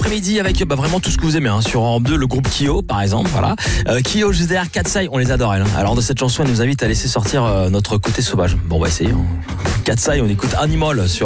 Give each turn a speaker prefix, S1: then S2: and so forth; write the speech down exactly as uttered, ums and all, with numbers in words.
S1: Après-midi avec bah, vraiment tout ce que vous aimez hein, sur Europe deux, le groupe Kyo par exemple, voilà. Euh, Kyo juste derrière Katsai, on les adore elle. Hein. Alors de cette chanson, elle nous invite à laisser sortir euh, notre côté sauvage. Bon, on va essayer. Hein. Katsai, on écoute Animal sur